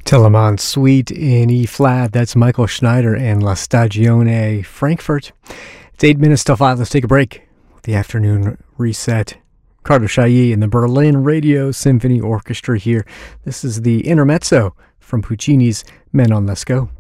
Telemann Suite in E flat. That's Michael Schneider and La Stagione Frankfurt. It's 8 minutes till 5. Let's take a break. The afternoon reset. Carter Chailly and the Berlin Radio Symphony Orchestra here. This is the intermezzo from Puccini's Men on Lescaut.